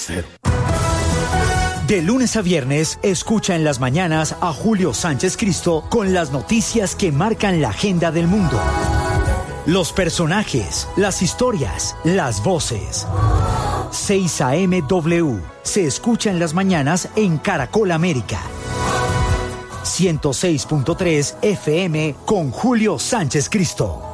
De lunes a viernes, escucha en las mañanas a Julio Sánchez Cristo con las noticias que marcan la agenda del mundo. Los personajes, las historias, las voces. 6 a.m. W. Se escucha en las mañanas en Caracol América. 106.3 FM con Julio Sánchez Cristo.